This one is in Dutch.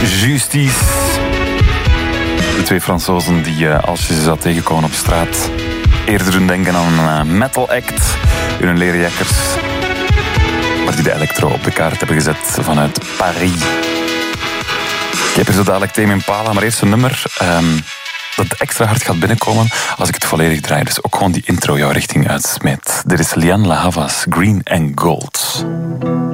Justice. De twee Fransozen die, als je ze zou tegenkomen op straat, eerder doen denken aan een metal act in hun leren jakkers, maar die de electro op de kaart hebben gezet vanuit Paris. Ik heb hier zo dadelijk Tame Impala, maar eerst een nummer dat extra hard gaat binnenkomen als ik het volledig draai. Dus ook gewoon die intro jouw richting uitsmeet. Dit is Lianne La Havas, Green and Gold.